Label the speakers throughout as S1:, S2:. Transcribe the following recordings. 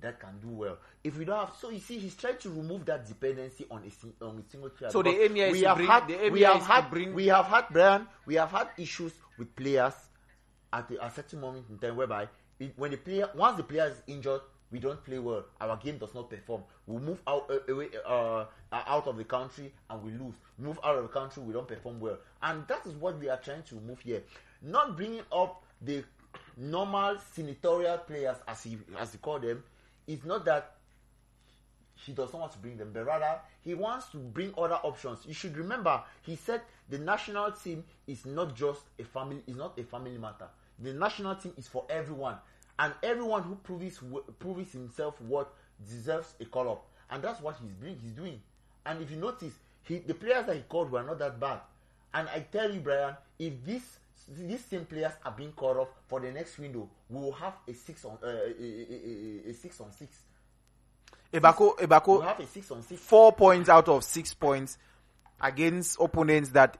S1: that can do well. If we don't have, so you see, he's trying to remove that dependency on a single player.
S2: So the aim here is to bring.
S1: We have had Brian. We have had issues with players at a certain moment in time whereby once the player is injured, we don't play well. Our game does not perform. We move out of the country and we lose. Move out of the country, we don't perform well. And that is what we are trying to remove here. Not bringing up the normal senatorial players, as he call them. It's not that he does not want to bring them, but rather he wants to bring other options. You should remember, he said the national team is not just a family. It's not a family matter. The national team is for everyone. And everyone who proves himself what deserves a call up, and that's what he's doing. And if you notice, the players that he called were not that bad. And I tell you, Brian, if these same players are being called off for the next window, we will have a 6 on 6.
S2: Ebako
S1: we'll have a 6 on 6.
S2: 4 points out of 6 points against opponents that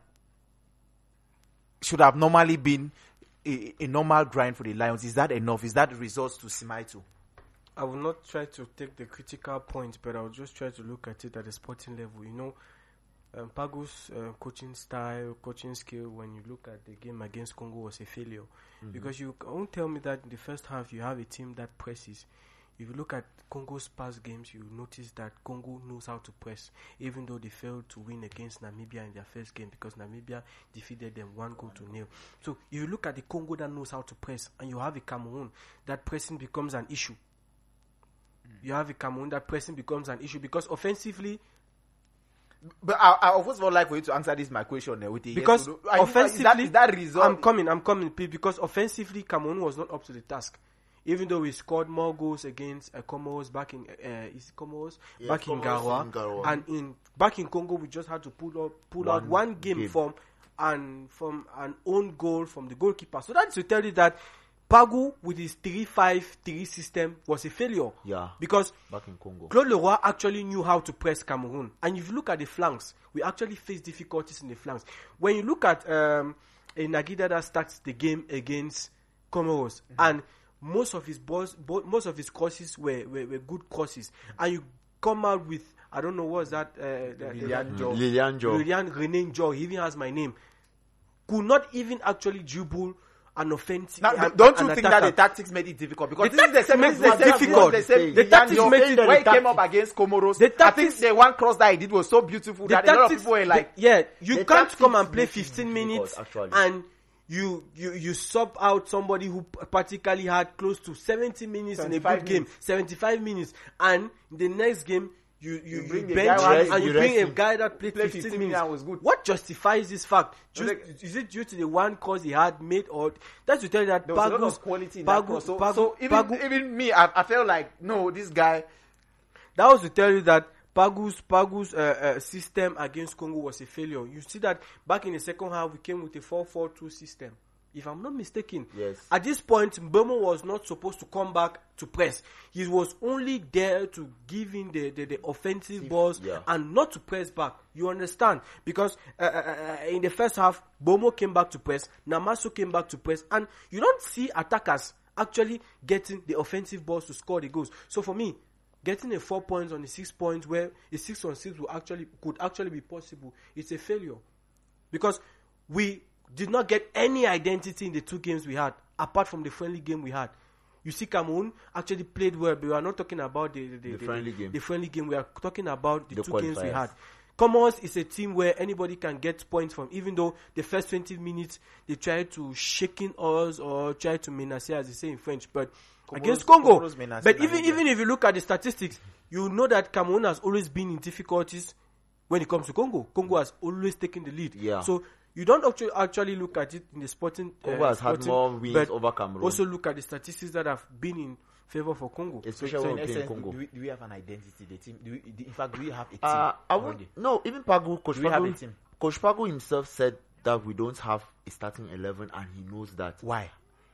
S2: should have normally been a normal grind for the Lions. Is that enough? Is that results to smile to?
S3: I will not try to take the critical point, but I will just try to look at it at the sporting level. You know, Pagu's coaching style, coaching skill, when you look at the game against Congo, was a failure. Mm-hmm. Because you won't tell me that in the first half you have a team that presses. If you look at Congo's past games, you notice that Congo knows how to press, even though they failed to win against Namibia in their first game because Namibia defeated them 1-0. So you look at the Congo that knows how to press, and you have a Cameroon that pressing becomes an issue. You have a Cameroon that pressing becomes an issue because offensively.
S2: But I first of all like for you to answer this my question with the
S3: because
S2: yes,
S3: offensively,
S2: is that result?
S3: I'm coming, because offensively Cameroon was not up to the task. Even though we scored more goals against Comoros back in back in Garoua, and back in Congo we just had to pull out one game from an own goal from the goalkeeper. So that's to tell you that Pagu with his 3-5-3 system was a failure.
S1: Yeah.
S3: Because
S1: back in Congo,
S3: Claude Leroy actually knew how to press Cameroon. And if you look at the flanks, we actually faced difficulties in the flanks. When you look at Nagida that starts the game against Comoros, and most of his crosses were good crosses, and you come out with, I don't know what's that,
S1: Lilian
S3: René Njor, he even has my name, could not even actually dribble an offensive.
S2: Now, don't you think that the tactics made it difficult? Because
S3: the tactics made it difficult.
S2: The tactics made it when he came up against Comoros. I think the one cross that he did was so beautiful that a lot of people were like,
S3: you can't come and play 15 minutes and you sub out somebody who particularly had close to 70 minutes in a good game, 75 minutes, and the next game you bring bench and you bring a guy that played 15 minutes and was good. What justifies this fact? Is it due to the one cause he had made, or that's to tell you that
S2: there was a lot of quality in that cross? So even me, I felt like, no, this guy.
S3: That was to tell you that Pagu's system against Congo was a failure. You see that back in the second half, we came with a 4-4-2 system. If I'm not mistaken,
S1: yes.
S3: At this point, Mbeumo was not supposed to come back to press. He was only there to give in the offensive balls and not to press back. You understand? Because in the first half, Mbeumo came back to press, Namaso came back to press, and you don't see attackers actually getting the offensive balls to score the goals. So for me, getting a 4 points on the 6 points where a 6 on 6 could actually be possible, it's a failure. Because we did not get any identity in the two games we had, apart from the friendly game we had. You see, Cameroon actually played well, but we are not talking about the friendly game. The friendly game. We are talking about the two games we had. Comoros is a team where anybody can get points from, even though the first 20 minutes they try to shaking us or try to menace, as they say in French. But against Congo, but even if you look at the statistics, you know that Cameroon has always been in difficulties when it comes to Congo. Congo has always taken the lead.
S1: Yeah.
S3: So you don't actually look at it in the sporting.
S1: Congo has had more wins over Cameroon.
S3: Also look at the statistics that have been in favor for Congo.
S1: Especially when playing Congo.
S2: Do we have an identity? The team. In fact, do we have a team?
S1: No, even Pagu, Coach Pagu himself said that we don't have a starting 11, and he knows that.
S2: Why?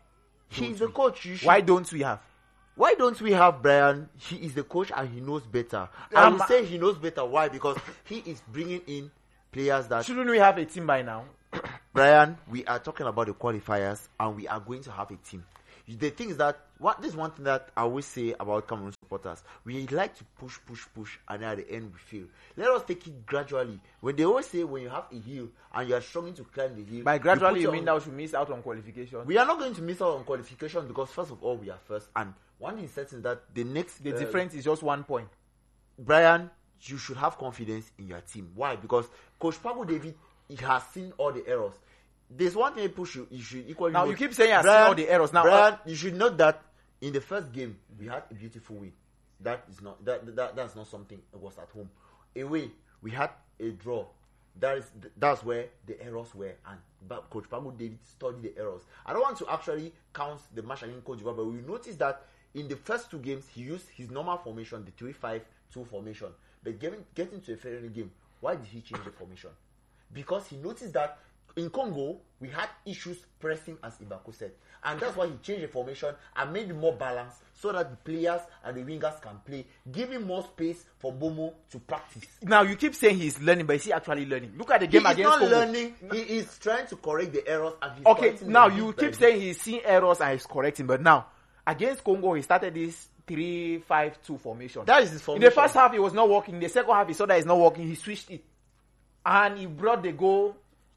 S1: He's the coach.
S2: Why don't we have?
S1: Why don't we have Brian? He is the coach and he knows better. I will say he knows better. Why? Because he is bringing in players that...
S2: Shouldn't we have a team by now?
S1: Brian, we are talking about the qualifiers and we are going to have a team. The thing is that This is one thing that I always say about Cameroon supporters. We like to push, and then at the end we fail. Let us take it gradually. When they always say when you have a hill and you are struggling to climb the hill,
S2: by gradually you mean that we should miss out on qualification?
S1: We are not going to miss out on qualification because first of all we are first, and one thing is certain that the
S2: difference is just 1 point.
S1: Brian, you should have confidence in your team. Why? Because Coach Pago David, he has seen all the errors. There's one thing you should equally.
S2: Now
S1: note.
S2: you keep saying I've seen all the errors. Now,
S1: Brian, you should note that in the first game we had a beautiful win. That's not something that was at home. Away we had a draw. That's where the errors were, and Coach Pago David studied the errors. I don't want to actually count the match against Cote d'Ivoire, but we noticed that in the first 2 games he used his normal formation, the 3-5-2 formation. But getting to a friendly game, why did he change the formation? Because he noticed that in Congo, we had issues pressing, as Ibako said. And that's why he changed the formation and made it more balanced so that the players and the wingers can play, giving more space for Bomo to practice.
S2: Now, you keep saying he's learning, but is he actually learning? Look at the game against Congo.
S1: He's not learning. He is trying to correct the errors. And he's
S2: okay, now you keep saying he's seeing errors and he's correcting, but now, against Congo, he started this 3-5-2 formation.
S1: That is his formation.
S2: In the first half, it was not working. In the second half, he saw that it's not working. He switched it. And he brought the goal,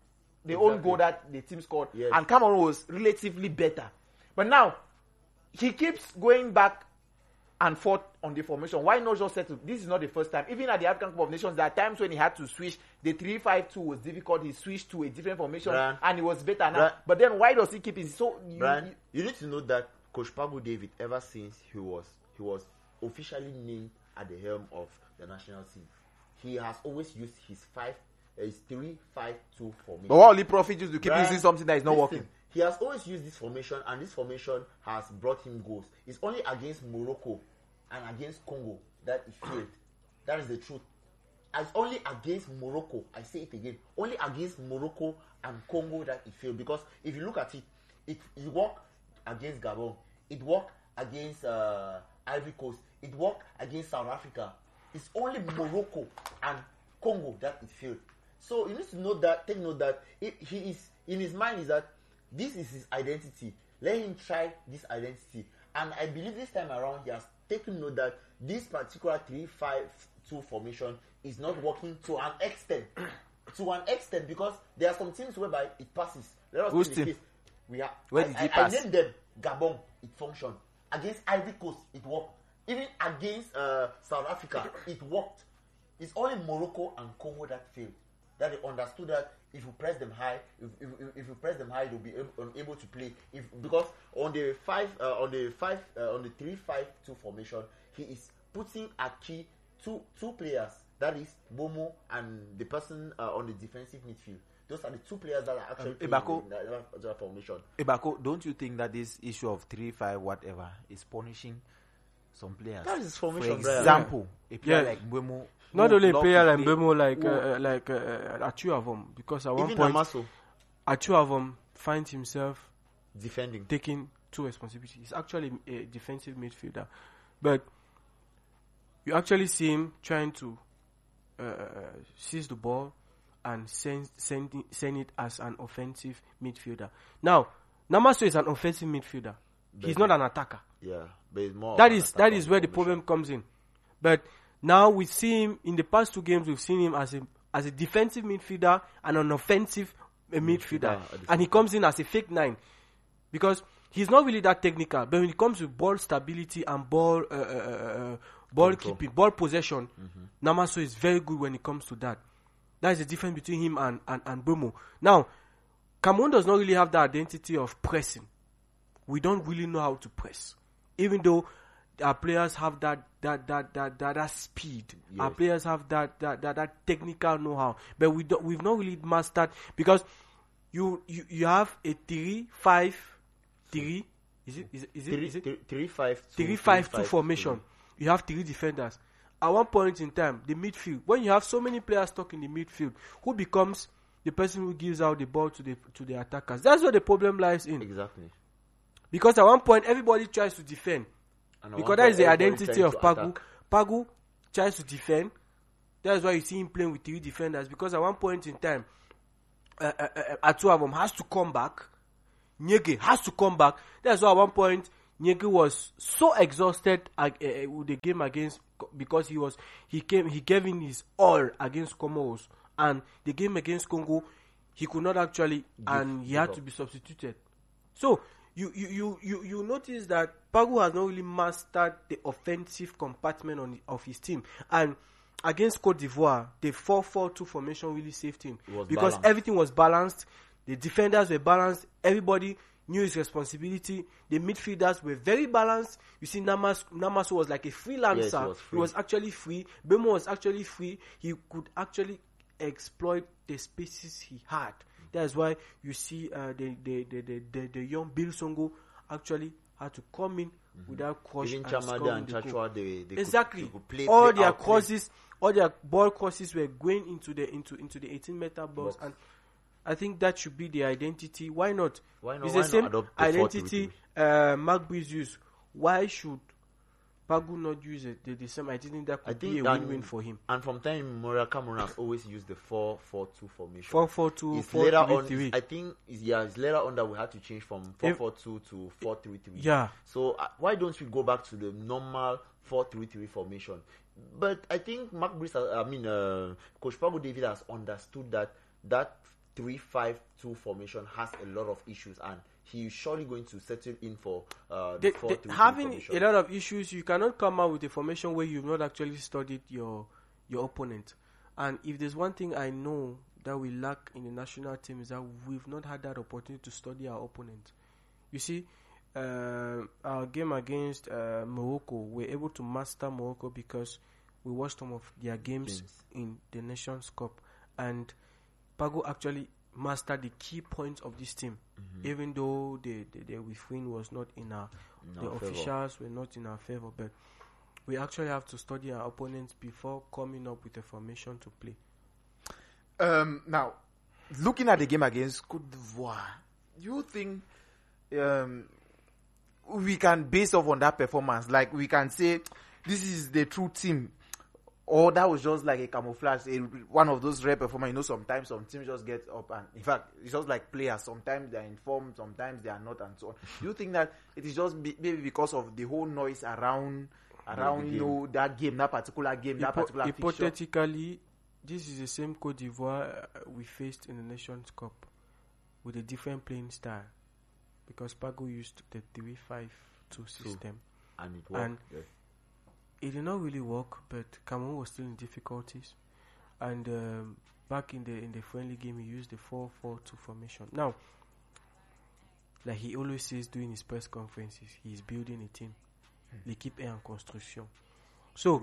S2: own goal that the team scored.
S1: Yes.
S2: And Cameroon was relatively better. But now, he keeps going back and forth on the formation. Why not just settle? This is not the first time. Even at the African Cup of Nations, there are times when he had to switch. The 3-5-2 was difficult. He switched to a different formation, and it was better now. But then why does he keep it? So
S1: you need to know that Coach Pago David, ever since he was officially named at the helm of the national team, he has always used his 3-5-2 formation.
S2: But what will he profit used to keep using something that is not working?
S1: He has always used this formation, and this formation has brought him goals. It's only against Morocco and against Congo that he failed. That is the truth. It's only against Morocco, I say it again, only against Morocco and Congo that he failed. Because if you look at it, it worked against Gabon, it worked against Ivory Coast, it worked against South Africa. It's only Morocco and Congo that it failed. So you need to know that, take note that he is, in his mind is that this is his identity. Let him try this identity. And I believe this time around he has taken note that this particular 3-5-2 formation is not working to an extent. Because there are some teams whereby it passes. Let us take the case.
S2: Where did he pass?
S1: I named them. Gabon, it functioned. Against Ivory Coast, it worked. Even against South Africa, it worked. It's only Morocco and Congo that failed. That they understood that if you press them high, if you press them high, they'll be unable to play. Because on the 3-5-2 formation, he is putting a key two players. That is Bomo and the person on the defensive midfield. Those are the 2 players that are actually playing in that formation.
S2: Ibako, don't you think that this issue of 3-5 whatever is punishing some players?
S1: That is formation.
S2: For example, a player like Mbeumo.
S3: Not only a player like Mbeumo, like Achuavom, because at one point Achuavom finds himself
S1: defending,
S3: taking 2 responsibilities. He's actually a defensive midfielder, but you actually see him trying to seize the ball and send it as an offensive midfielder. Now, Namaso is an offensive midfielder. He's not an attacker.
S1: Yeah, but it's more.
S3: That is where the problem comes in. But now we see him in the past 2 games. We've seen him as a defensive midfielder and an offensive midfielder, and he comes in as a fake 9 because he's not really that technical. But when it comes to ball stability and ball keeping, ball possession, Namaso is very good when it comes to that. That is the difference between him and Mbeumo. Now, Cameroon does not really have the identity of pressing. We don't really know how to press, even though our players have that speed. Yes. Our players have that technical know-how, but we've not really mastered, because you have a 3-5-3. Is it 3-5-2 formation? You have 3 defenders. At one point in time, the midfield, when you have so many players stuck in the midfield, who becomes the person who gives out the ball to the attackers? That's where the problem lies in.
S1: Exactly.
S3: Because at one point, everybody tries to defend. Because that is the identity of Pagu. Pagu tries to defend. That is why you see him playing with 3 defenders. Because at one point in time, Atuavom has to come back. Nyege has to come back. That's why at one point, Nyege was so exhausted with the game against, because he gave in his all against Comoros, and the game against Congo he could not actually, and he had to be substituted. So you notice that Pagu has not really mastered the offensive compartment of his team, and against Cote d'Ivoire, the 4-4-2 formation really saved him because everything was balanced. The defenders were balanced. Everybody knew his responsibility. The midfielders were very balanced. You see, Namaso was like a freelancer.
S1: Yes,
S3: he was actually free. Bemo was actually free. He could actually exploit the spaces he had. That's why you see the young Bill Songo actually had to come in without crush and
S1: Chamada and Chachua, they
S3: exactly.
S1: Could play
S3: Their crosses, all their ball crosses were going into the 18-meter box, and I think that should be the identity. Why not? It's the same identity Mark Breeze used. Why should Pagu not use it? The same identity that could be a win-win for him.
S1: And from time immemorial, Cameroon has always used the 4-4-2 formation.
S3: 4-4-2, 4-3-3.
S1: I think it's later on that we had to change from 4-4-2 to 4-3-3.
S3: Yeah.
S1: So why don't we go back to the normal 4-3-3 formation? But I think Coach Pagu David has understood that 3-5-2 formation has a lot of issues, and he's surely going to settle in for the 4-3-3
S3: having
S1: formation.
S3: a lot of issues. You cannot come out with a formation where you've not actually studied your opponent. And if there's one thing I know that we lack in the national team, is that we've not had that opportunity to study our opponent. You see, our game against Morocco, we're able to master Morocco because we watched some of their games in the Nations Cup, and Pagu actually mastered the key points of this team, even though the win was not in our officials were not in our favor, but we actually have to study our opponents before coming up with a formation to play.
S2: Now, looking at the game against Cote d'Ivoire, do you think we can base off on that performance? Like, we can say this is the true team, or that was just like a camouflage, one of those rare performances. Sometimes some teams just get up, and in fact, it's just like players. Sometimes they're in form, sometimes they are not, and so on. Do you think that it is just maybe because of the whole noise around that game, that particular game, that particular
S3: hypothetically, this is the same Cote d'Ivoire we faced in the Nations Cup with a different playing style, because Pagu used the 3-5-2 system,
S1: and it worked.
S3: It did not really work, but Cameroon was still in difficulties. And back in the friendly game, he used the 4-4-2 formation. Now, like he always says during his press conferences, he's building a team. L'équipe est en construction. So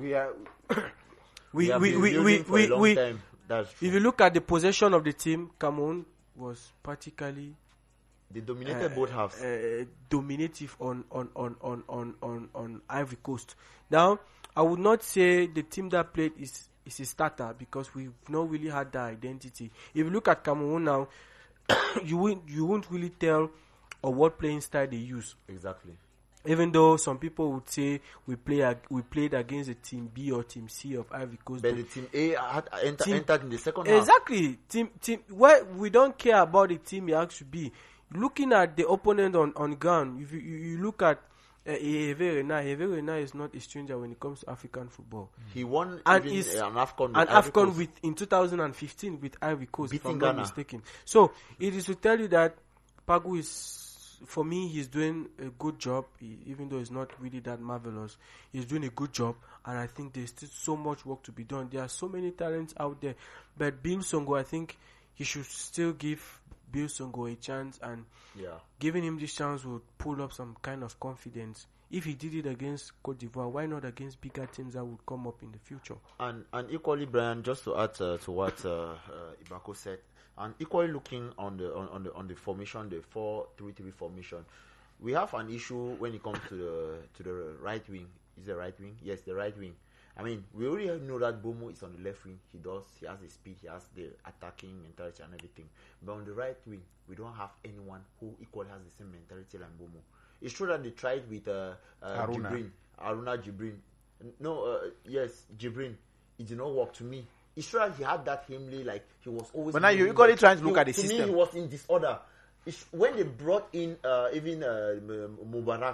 S3: if you look at the possession of the team, Cameroon was practically
S1: they dominated both halves.
S3: Dominative on Ivory Coast. Now, I would not say the team that played is a starter, because we've not really had that identity. If you look at Cameroon now, you won't really tell or what playing style they use.
S1: Exactly.
S3: Even though some people would say we played against the team B or team C of Ivory Coast,
S1: but the team A entered in the second half.
S3: Exactly. Team. Well, we don't care about the team it actually be. Looking at the opponent on ground, if you look at Hervé Renard is not a stranger when it comes to African football.
S1: He won
S3: an
S1: AFCON
S3: in 2015 with Ivory Coast, if I'm
S1: Ghana.
S3: not mistaken. So it is to tell you that Pagu is, for me, he's doing a good job, even though it's not really that marvelous. He's doing a good job, and I think there's still so much work to be done. There are so many talents out there, but Bill Songo, I think he should still give Bill Songo a chance, and giving him this chance would pull up some kind of confidence. If he did it against Cote d'Ivoire, why not against bigger teams that would come up in the future?
S1: And equally, Brian, just to add to what Ibako said, and equally looking on the formation, the 4-3-3 formation, we have an issue when it comes to the right wing. Is the right wing? Yes, the right wing. I mean, we already know that Bomo is on the left wing. He has the speed, he has the attacking mentality and everything. But on the right wing, we don't have anyone who equally has the same mentality like Bomo. It's true that they tried with Aruna Jibrin. Jibrin. It did not work to me. It's true that he had that Himley, like he was always.
S2: But now you're equally trying to look at the system.
S1: To me, he was in disorder. When they brought in even Mubarak,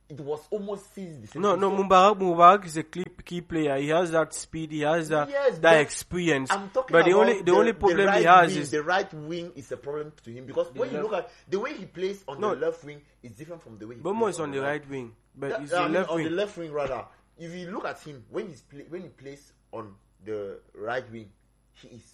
S1: it was almost seized the same.
S3: No, Mubarak is a key player. He has that speed. He has that experience.
S1: I'm talking
S3: but
S1: about
S3: the only problem
S1: right
S3: he has
S1: wing,
S3: is
S1: the right wing is a problem to him because when you look at the way he plays on the left wing is different from the way he plays
S3: Bomo is on the right wing, but he's
S1: on
S3: left wing.
S1: the left wing rather. If you look at him when he plays on the right wing, he is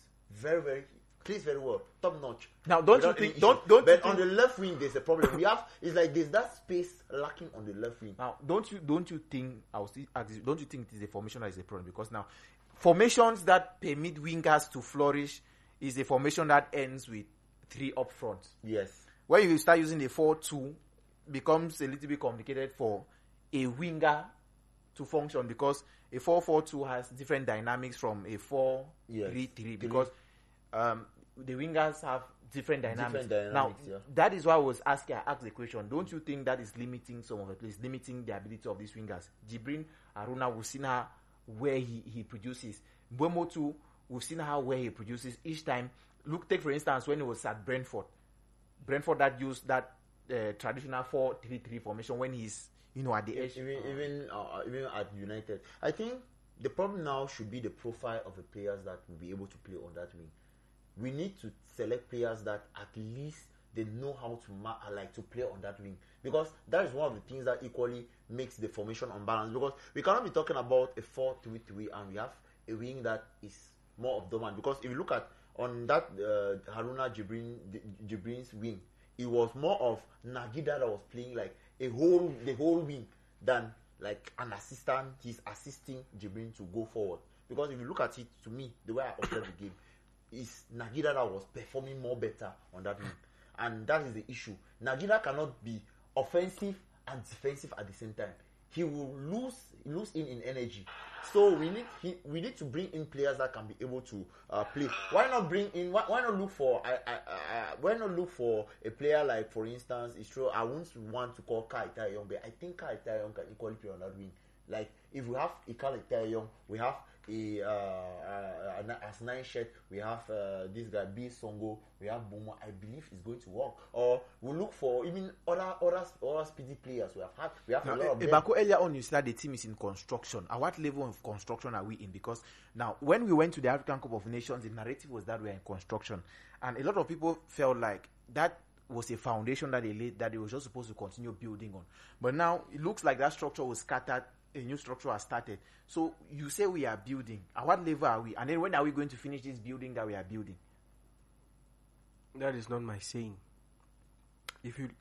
S1: plays very well, top notch.
S2: Now, don't you think? Don't
S1: But on the left wing, there's a problem. It's like there's that space lacking on the left wing.
S2: Now, don't you think? Don't you think it is a formation that is a problem? Because now, formations that permit wingers to flourish is a formation that ends with 3 up front.
S1: Yes.
S2: When you start using the 4-2, becomes a little bit complicated for a winger to function because a 4-4-2 has different dynamics from a 4-3-3 because the wingers have different dynamics. Now, that is why I asked the question. Don't you think that is limiting some of the players, limiting the ability of these wingers? Jibrin Aruna, we've seen how where he produces. Mbeumo too, we've seen how where he produces each time. Take for instance when he was at Brentford that used that traditional 4-3-3 formation when he's at the edge.
S1: Even at United, I think the problem now should be the profile of the players that will be able to play on that wing. We need to select players that at least they know how to play on that wing, because that is one of the things that equally makes the formation unbalanced. Because we cannot be talking about a 4-3-3 and we have a wing that is more of dominant. Because if you look at on that Haruna Jibrin's wing, it was more of Nagida that was playing like the whole wing than like an assistant. He's assisting Jibrin to go forward. Because if you look at it, to me, the way I observe the game, is Nagida that was performing more better on that wing. And that is the issue. Nagida cannot be offensive and defensive at the same time. He will lose in energy. So we need to bring in players that can be able to play. Why not look for a player like, for instance, it's true, I wouldn't want to call Kai Taeyong, but I think Kai Taeyong can equally play on that wing. Like if we have a Kai Taeyong, we have as 9 shirt, we have this guy B Songo, we have Bomo. I believe it's going to work. Or we look for even other speedy players. We have a lot of them.
S2: Bako, earlier on you said the team is in construction. At what level of construction are we in? Because now when we went to the African Cup of Nations, the narrative was that we are in construction, and a lot of people felt like that was a foundation that they laid that they were just supposed to continue building on. But now it looks like that structure was scattered. A new structure has started. So you say we are building. At what level are we? And then when are we going to finish this building that we are building?
S3: That is not my saying. If you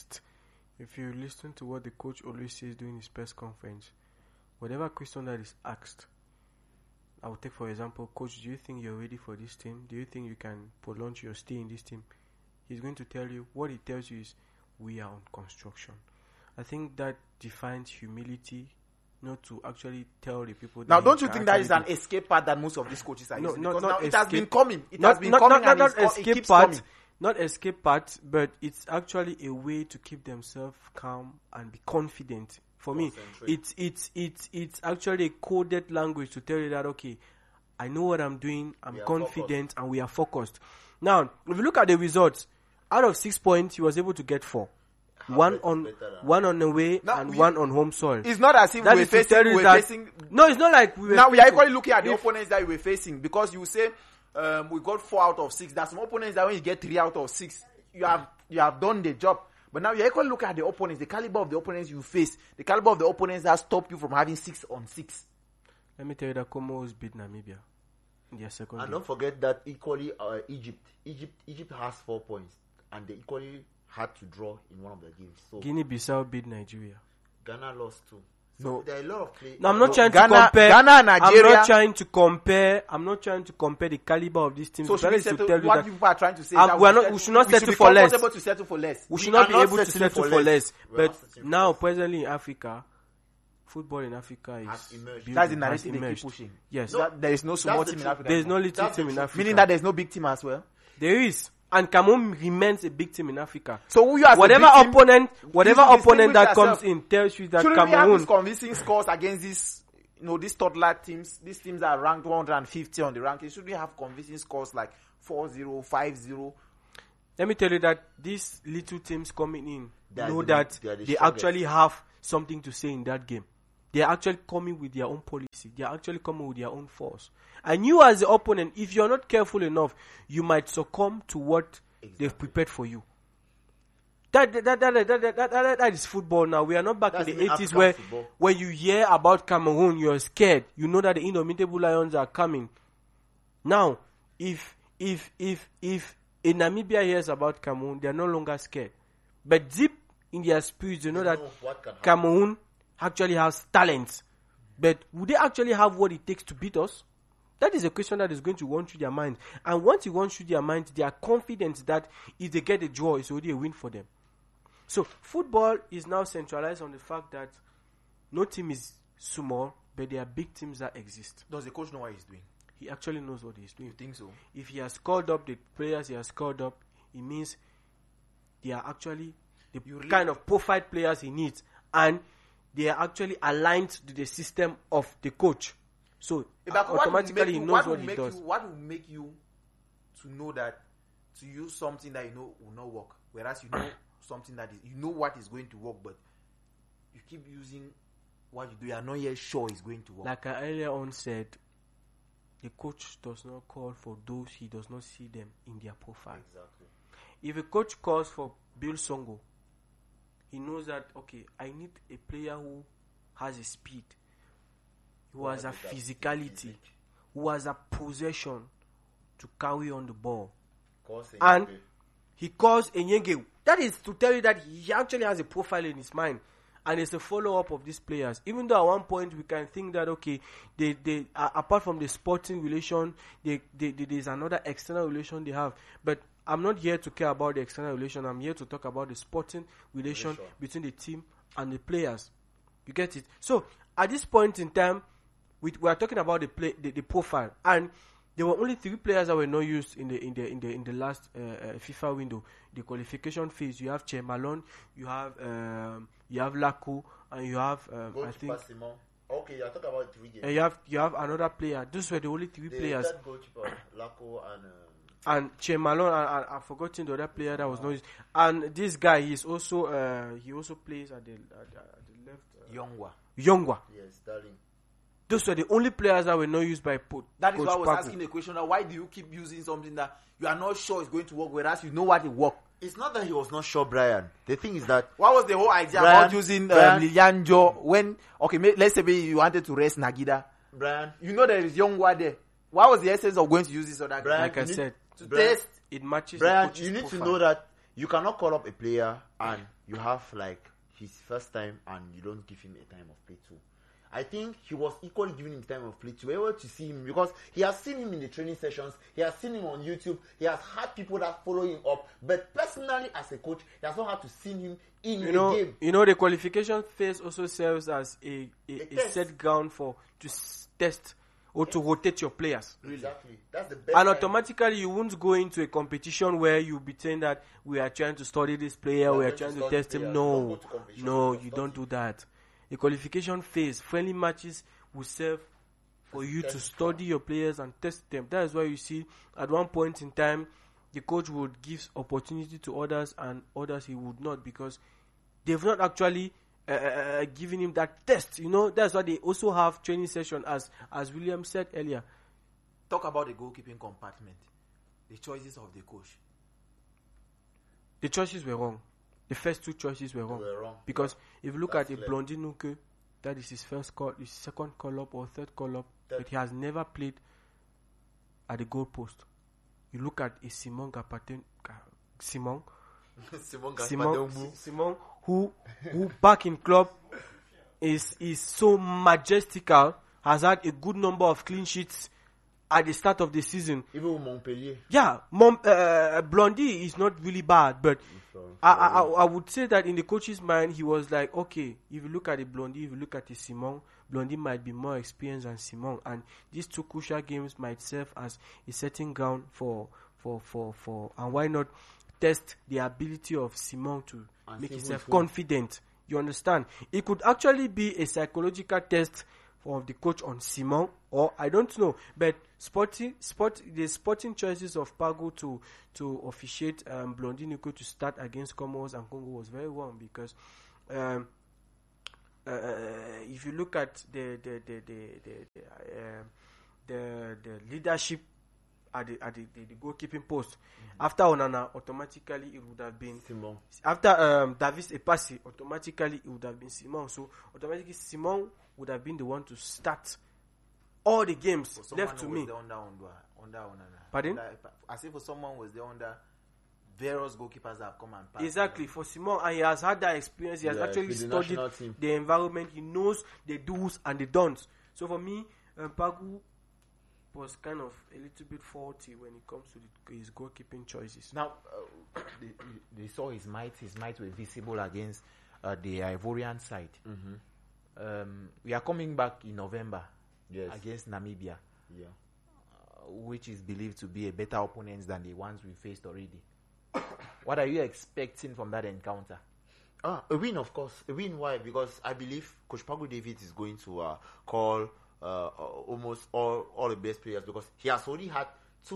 S3: listen to what the coach always says during his press conference, whatever question that is asked, I will take for example, coach, do you think you're ready for this team? Do you think you can prolong your stay in this team? He's going to tell you, what he tells you is, we are on construction. I think that defines humility, not to actually tell the people.
S2: Now, don't you think that is an escape path that most of these coaches are using?
S3: No,
S2: not
S3: it
S2: has been coming. It has been coming and it keeps coming.
S3: Not escape path, but it's actually a way to keep themselves calm and be confident. For me, it's actually a coded language to tell you that, okay, I know what I'm doing, I'm confident, and we are focused. Now, if you look at the results, out of 6 points, he was able to get 4. One on the way and one on home soil.
S2: It's not as if we were facing.
S3: No, it's not like we were.
S2: Now we are equally looking at the opponents that we were facing, because you say we got 4 out of 6. There's some opponents that when you get 3 out of 6, you have done the job. But now you equally look at the opponents, the caliber of the opponents you face, the caliber of the opponents that stop you from having 6 on 6.
S3: Let me tell you that Comoros beat Namibia in their second game.
S1: Don't forget that equally Egypt has 4 points, and they equally had to draw in one of the games. So
S3: Guinea-Bissau beat Nigeria.
S1: Ghana lost too. So there are a lot of players.
S3: No, I'm not trying to compare.
S2: Ghana and Nigeria.
S3: I'm not trying to compare the caliber of these teams.
S2: So what people are trying to say
S3: we should not settle for less.
S2: To settle for less.
S3: We should not be able to settle for less. But now, presently in Africa, football in Africa is
S2: that's the narrative they keep pushing.
S3: Yes.
S2: There is no small team in Africa.
S3: There is no little team in Africa.
S2: Meaning that there is no big team as well.
S3: There is. And Cameroon remains a big team in Africa.
S2: So who you as
S3: whatever opponent that comes in tells you that
S2: Cameroon.
S3: Cameroon.
S2: We have these convincing scores against these toddler teams. These teams are ranked 150 on the ranking. Should we have convincing scores like 4-0, 5-0?
S3: Let me tell you that these little teams coming in know that they actually have something to say in that game. They are actually coming with their own policy. They are actually coming with their own force. And you as the opponent, if you're not careful enough, you might succumb to what they've prepared for you. That is football now. We are not back in the 80s where when you hear about Cameroon, you're scared. You know that the Indomitable Lions are coming. Now, if a Namibia hears about Cameroon, they are no longer scared. But deep in their spirits, they know that Cameroon actually has talent. But would they actually have what it takes to beat us? That is a question that is going to run through their mind. And once it runs through their mind, they are confident that if they get a draw, it's already a win for them. So football is now centralized on the fact that no team is small, but there are big teams that exist.
S2: Does the coach know what he's doing?
S3: He actually knows what he's doing.
S2: You think so?
S3: If he has called up the players he has called up, it means they are actually the kind of profile players he needs. And they are actually aligned to the system of the coach. So automatically he knows what he does.
S2: What will make you to know that to use something that you know will not work, whereas you know something that is, you know what is going to work, but you keep using what you do, you are not yet sure it's going to work.
S3: Like I earlier on said, the coach does not call for those he does not see them in their profile.
S1: Exactly.
S3: If a coach calls for Bill Songo, he knows that, okay, I need a player who has a speed, who has a physicality, who has a possession to carry on the ball. And he calls Enyenge. That is to tell you that he actually has a profile in his mind. And it's a follow-up of these players. Even though at one point we can think that, okay, they apart from the sporting relation, there's another external relation they have. But I'm not here to care about the external relation. I'm here to talk about the sporting relation between the team and the players. You get it? So at this point in time, we are talking about the profile, and there were only 3 players that were not used in the last FIFA window. The qualification phase. You have Che Malone, you have Laku, and you have I think.
S1: Okay, you're talking about 3 games.
S3: And you have another player. Those were the only 3 players.
S1: That goalkeeper, Laku
S3: and Che Malone, and I've forgotten the other player that was not used. And this guy, he also plays at the left. Yongwa.
S1: Yes, darling.
S3: Those were the only players that were not used by Coach
S2: That is why I was
S3: Pagu.
S2: asking the question, why do you keep using something that you are not sure is going to work, whereas you know what it works?
S1: It's not that he was not sure, Brian. The thing is that...
S2: What was the whole idea about using Lilianjo when... Okay, let's say you wanted to rest Nagida.
S1: Brian...
S2: You know there is Yongwa there. What was the essence of going to use this other
S3: guy? Like I said,
S2: to test...
S3: It matches
S1: Brian,
S3: the coach's
S1: you need
S3: profile.
S1: to know that you cannot call up a player and you have like his first time and you don't give him a time of play too. I think he was equally giving him time of play to be able to see him, because he has seen him in the training sessions, he has seen him on YouTube, he has had people that follow him up, but personally as a coach, he has not had to see him in the game.
S3: You know, the qualification phase also serves as a set ground to test or to rotate your players.
S1: Really. Exactly. That's the best.
S3: And automatically you won't go into a competition where you pretend that we are trying to study this player, we are trying to test him. No, you don't do that. The qualification phase, friendly matches will serve for you to study your players and test them. That is why you see at one point in time, the coach would give opportunity to others and others he would not, because they've not actually given him that test. You know, that's why they also have training session, as William said earlier.
S2: Talk about the goalkeeping compartment, the choices of the coach.
S3: The choices were wrong. The first 2 choices were wrong. Because if you look at a Blondie Nuke, that is his second call up or third call up, but he has never played at the goal post. You look at a Simon who back in club is so majestical, has had a good number of clean sheets at the start of the season.
S1: Even with Montpellier.
S3: Yeah, Blondie is not really bad, but I would say that in the coach's mind, he was like, okay, if you look at the Blondie, if you look at the Simon, Blondie might be more experienced than Simon, and these 2 crucial games might serve as a setting ground for and why not test the ability of Simon to make himself confident. You understand? It could actually be a psychological test of the coach on Simon, or I don't know, but the sporting choices of Pagu to officiate Blondie Nuke to start against Comoros and Congo was very wrong, because if you look at the leadership at the goalkeeping post, after Onana, automatically it would have been
S1: Simon.
S3: After Davis Epasi, automatically it would have been Simon. So automatically Simon would have been the one to start all the games left to me.
S2: Under Onana.
S3: Pardon?
S2: As if someone was there under various goalkeepers that have come and passed.
S3: Exactly, for Simon, and he has had that experience. He has actually studied the environment. He knows the do's and the don'ts. So for me, Pagu was kind of a little bit faulty when it comes to his goalkeeping choices.
S2: Now, they saw his might. His might was visible against the Ivorian side. We are coming back in November against Namibia, which is believed to be a better opponent than the ones we faced already. What are you expecting from that encounter?
S1: A win, of course. A win. Why? Because I believe Coach Pagu David is going to call almost all the best players, because he has already had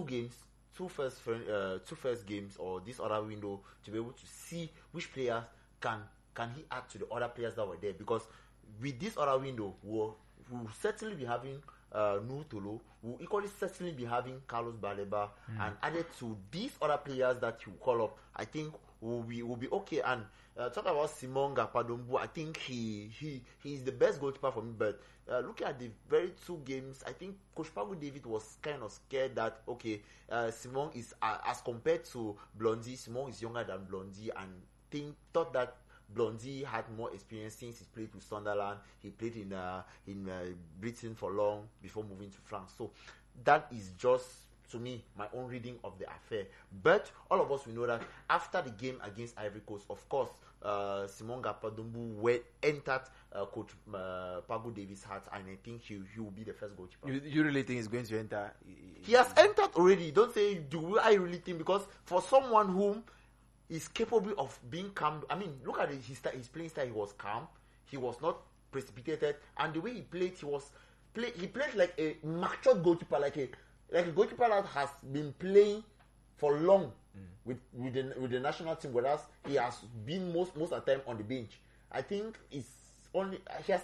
S1: two first games, or this other window, to be able to see which players can he add to the other players that were there. Because with this other window, we'll certainly be having Nutolo, will equally certainly be having Carlos Baleba, and added to these other players that you call up, I think will be okay. And talk about Simon Gapadombu, I think he is the best goalkeeper for me. But looking at the very two games, I think Coach Pagu David was kind of scared that Simon is as compared to Blondie, Simon is younger than Blondie, and thought that Blondie had more experience since he played with Sunderland. He played in Britain for long before moving to France. So that is just, to me, my own reading of the affair. But all of us, we know that after the game against Ivory Coast, of course, Simon Gapadombu entered Coach Pagu Davis' heart, and I think he will be the first goalkeeper.
S2: You really think he's going to enter?
S1: He has entered already. Don't say, do I really think? Because for someone whom is capable of being calm. I mean, look at his playing style. He was calm. He was not precipitated, and the way he played, he played like a matured goalkeeper, like a goalkeeper that has been playing for long with the national team, whereas he has been most of the time on the bench. I think he has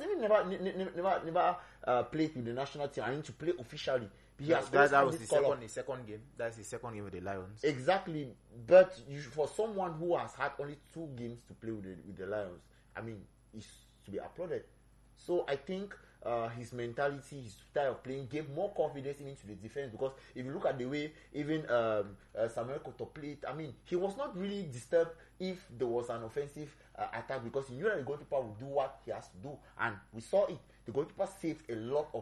S1: never played with the national team. I mean, to play officially.
S2: That was his second game. That's his second game with the Lions.
S1: Exactly, but for someone who has had only 2 games to play with the Lions, I mean, it's to be applauded. So I think his mentality, his style of playing gave more confidence into the defense, because if you look at the way even Samuel Koto played, I mean, he was not really disturbed if there was an offensive attack, because he knew that the goalkeeper would do what he has to do, and we saw it. The goalkeeper saved a lot of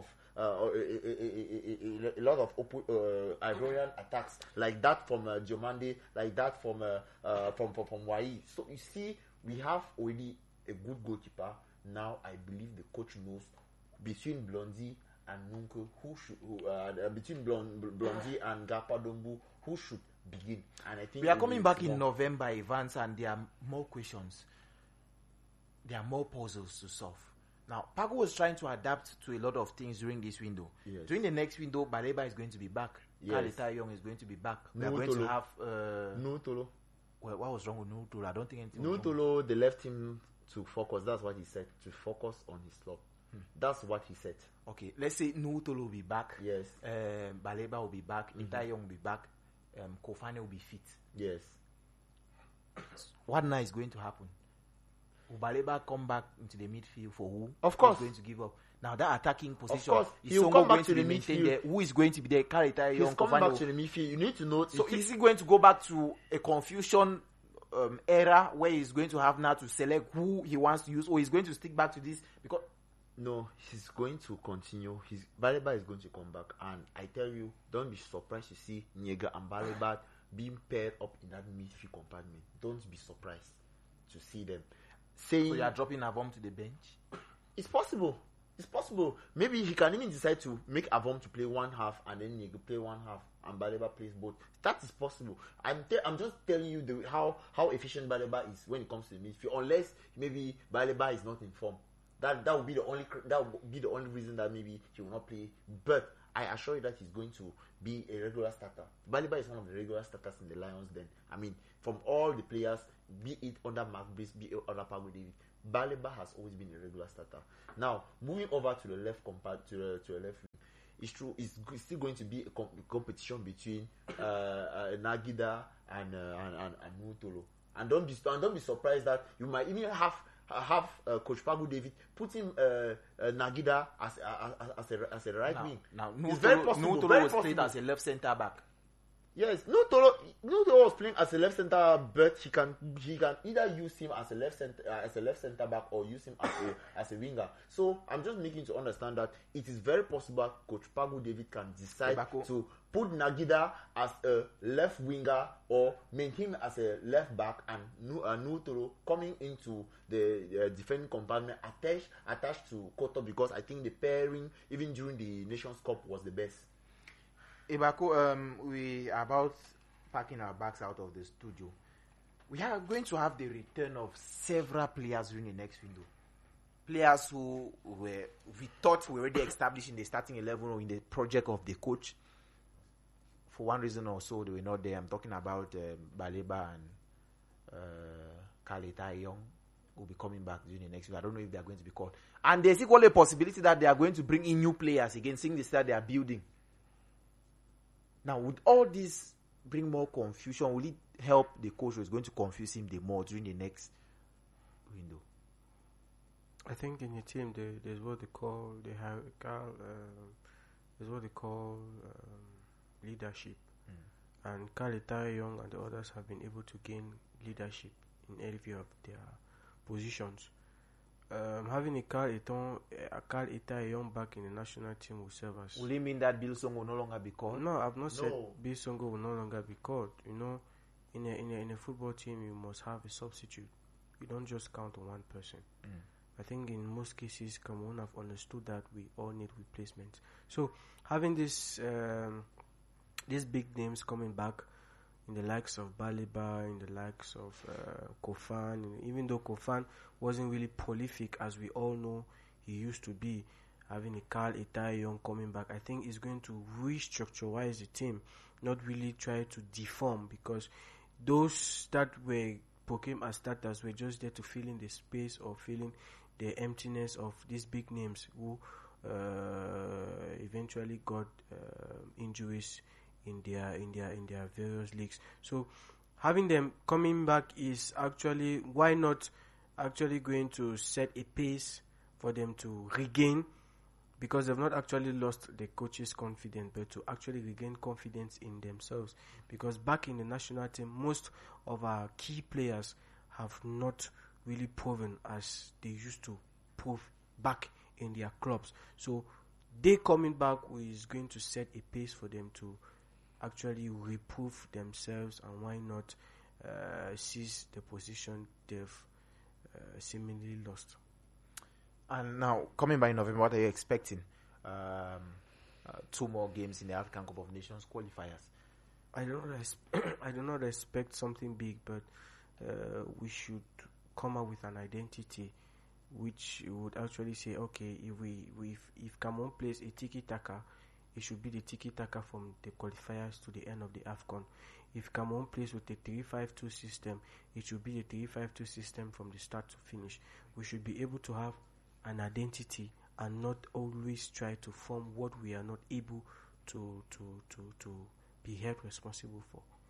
S1: Ivorian attacks, like that from Diomande, like that from Wai. So you see, we have already a good goalkeeper. Now I believe the coach knows between Blondie and Nunko between Blondie and Gapadombu who should begin. And I think
S2: we are coming back in November, Evans, and there are more questions. There are more puzzles to solve. Now, Pagu was trying to adapt to a lot of things during this window.
S1: Yes.
S2: During the next window, Baleba is going to be back.
S1: Yes.
S2: Kaleta Young is going to be back. We are
S1: No
S2: going
S1: Tolo.
S2: to have...
S1: No Tolo.
S2: Well, what was wrong with No Tolo? I don't think anything
S1: No
S2: was wrong.
S1: Tolo, they left him to focus. That's what he said. To focus on his club. That's what he said.
S2: Okay, let's say No Tolo will be back.
S1: Yes.
S2: Baleba will be back. Ita Young will be back. Kofane will be fit.
S1: Yes.
S2: What now is going to happen? Will Baleba come back into the midfield for who?
S1: Of course.
S2: Who's going to give up? Now that attacking position,
S1: course.
S2: is
S1: He'll
S2: Songo
S1: come back
S2: going
S1: to the
S2: be maintained
S1: midfield.
S2: there? Who is going to be there? Kaleta
S1: He's
S2: Young,
S1: coming
S2: Kofane
S1: back
S2: will-
S1: to the midfield. You need to know.
S2: So is he going to go back to a confusion era where he's going to have now to select who he wants to use, or he's going to stick back to this? Because
S1: No, he's going to continue. Baleba is going to come back, and I tell you, don't be surprised to see Nyega and Baleba being paired up in that midfield compartment. Don't be surprised to see them.
S2: so you are dropping Avom to the bench.
S1: It's possible. It's possible. Maybe he can even decide to make Avom to play one half and then Nyega play one half and Baleba plays both. That is possible. I'm just telling you how efficient Baleba is when it comes to the midfield. Unless maybe Baleba is not in form. That would be the only reason that maybe he will not play. But I assure you that he's going to be a regular starter. Baleba is one of the regular starters in the Lions. Then I mean, from all the players, be it under Mark Brice, be it under Pagu David, Baleba has always been a regular starter. Now, moving over to the left compared to the left wing, it's true. It's still going to be a competition between Nagida and Nutolo. And don't be surprised that you might even have Coach Pagu David putting Nagida as a right wing.
S2: Now,
S1: it's very possible.
S2: Nutolo was played as a left centre back.
S1: Yes, Nutolo was playing as a left centre, but he can either use him as a left centre back or use him as a winger. So I'm just making to understand that it is very possible Coach Pagu David can decide to put Nagida as a left winger or maintain him as a left back, and Nutolo coming into the defending compartment attached to Koto, because I think the pairing even during the Nations Cup was the best.
S2: Ibako, we are about packing our bags out of the studio. We are going to have the return of several players during the next window. Players who we thought were already established in the starting 11 or in the project of the coach. For one reason or so, they were not there. I'm talking about Baleba and Kaleta Young, will be coming back during the next week. I don't know if they are going to be called. And there's equally a possibility that they are going to bring in new players again, seeing the start they are building. Now, would all this bring more confusion? Will it help the coach who is going to confuse him the more during the next window?
S3: I think in the team there's what they call leadership, and Kaleta Young and the others have been able to gain leadership in every of their positions. Having a Carl Eta Young back in the national team will serve us.
S2: Will it mean that Bill Songo will no longer be called?
S3: No, I've not said Bill Songo will no longer be called. You know, in a football team, you must have a substitute. You don't just count on one person. I think in most cases, Cameroon have understood that we all need replacements. So having these big names coming back, in the likes of Baleba, in the likes of Kofan, even though Kofan wasn't really prolific as we all know he used to be, having a Carl Eta Young coming back, I think is going to restructureize the team, not really try to deform, because those that became as starters were just there to fill in the space or filling the emptiness of these big names who eventually got injuries in their various leagues. So having them coming back is actually, why not actually going to set a pace for them to regain, because they've not actually lost the coach's confidence, but to actually regain confidence in themselves. Because back in the national team, most of our key players have not really proven as they used to prove back in their clubs. So they coming back is going to set a pace for them to actually reprove themselves, and why not seize the position they've seemingly lost.
S2: And now, coming by November, what are you expecting? 2 more games in the African Cup of Nations qualifiers.
S3: I do not expect something big, but we should come up with an identity which would actually say, okay, if Cameroon plays a tiki-taka, it should be the tiki-taka from the qualifiers to the end of the AFCON. If Cameroon plays with the 3-5-2 system, it should be the 3-5-2 system from the start to finish. We should be able to have an identity and not always try to form what we are not able to be held responsible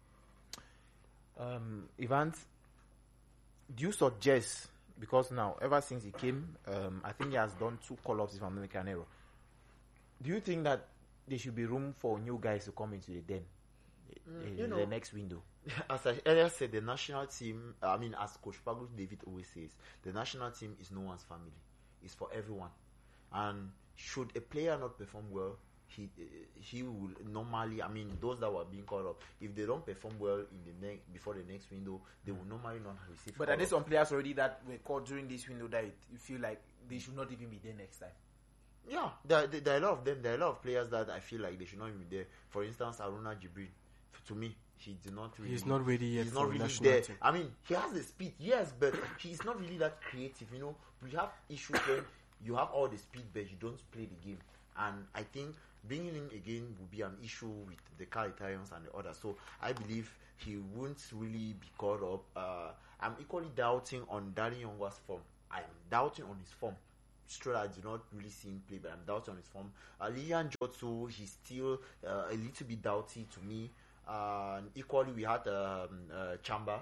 S3: for.
S2: Evans, do you suggest, because now, ever since he came, I think he has done 2 call-ups, if I'm not making an error. Do you think that there should be room for new guys to come into the den in the next window?
S1: As I earlier said, the national team, as Coach Pagu David always says, the national team is no one's family. It's for everyone. And should a player not perform well, he will normally, those that were being called up, if they don't perform well in before the next window, they will normally not receive.
S2: But are there some players already that were called during this window that you feel like they should not even be there next time?
S1: Yeah, there are a lot of them. There are a lot of players that I feel like they should not even be there. For instance, Aruna Jibril. To me, he's not ready yet. He's not really there. Team. He has the speed, yes, but he's not really that creative. We have issues when you have all the speed, but you don't play the game. And I think bringing him again will be an issue with the Carl Italians and the others. So I believe he won't really be caught up. I'm equally doubting on Danny Yongwa's form. I am doubting on his form. Straight, I do not really see him play, but I'm doubting on his form. Lilian Jotso, he's still a little bit doubty to me. Equally, we had Chamba.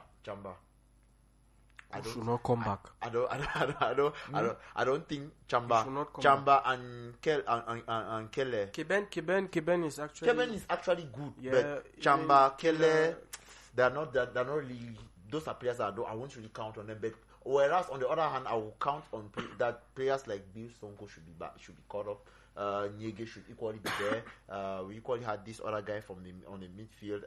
S3: I should not come back.
S1: I don't think Chamba and Kelle.
S3: Keben is actually
S1: good,
S3: yeah,
S1: but Chamba, Kelle, they're not really. Those are players that I won't really count on them. But whereas on the other hand, I will count on that players like Bill Sonko should be caught up. Nyege should equally be there. We equally had this other guy on the midfield.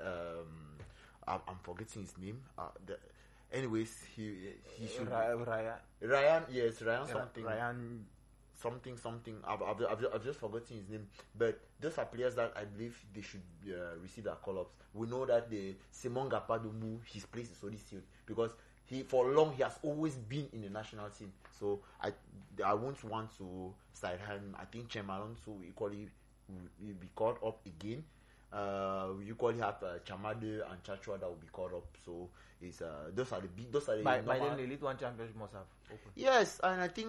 S1: I'm forgetting his name. Anyways, he should Ryan, yes, Ryan something. I've just forgotten his name. But those are players that I believe they should receive their call-ups. We know that the Simon Gapadomu, his place is already sealed because for long he has always been in the national team. So I won't want to side him. I think Chemalon will equally will be caught up again. We equally have Chamade and Chachua that will be caught up. So it's those are the
S2: by then the Elite One Championship must have opened.
S1: Yes, and I think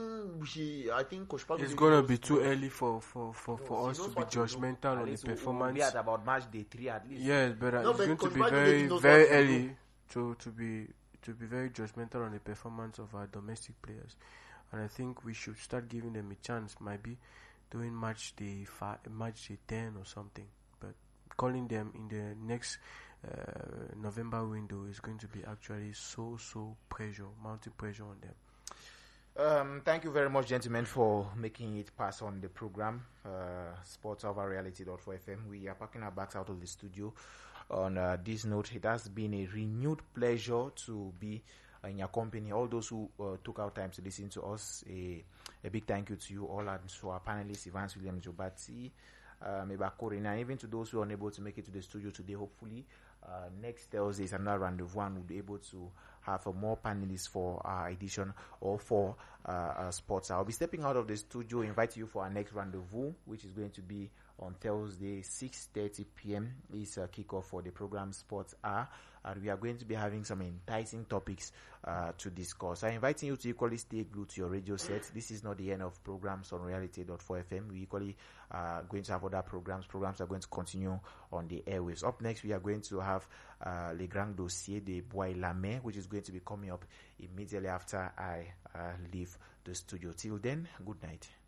S1: Coach Pablo
S3: it's gonna be too early for us to be judgmental on the performance.
S2: We'll be at about match day 3 at least.
S3: Yes, but it's going to be very very early to be very judgmental on the performance of our domestic players, and I think we should start giving them a chance. Maybe doing match day 10 or something, but calling them in the next November window is going to be actually so mounting pressure on them.
S2: Thank you very much, gentlemen, for making it pass on the program. SportsOverReality.4FM. We are packing our bags out of the studio. On this note, it has been a renewed pleasure to be in your company. All those who took out time to listen to us, a big thank you to you all, and to our panelists, Evans Williams Jobati, Mebakori, and even to those who are unable to make it to the studio today. Hopefully, next Thursday is another rendezvous, and we'll be able to have more panelists for our edition or for sports. I'll be stepping out of the studio, invite you for our next rendezvous, which is going to be on Thursday, 6:30 p.m. is a kickoff for the program Sports Hour, and we are going to be having some enticing topics to discuss. I'm inviting you to equally stay glued to your radio set. This is not the end of programs on Reality.4FM. We equally are going to have other programs. Programs are going to continue on the airwaves. Up next, we are going to have Le Grand Dossier de Bois Lame, which is going to be coming up immediately after I leave the studio. Till then, good night.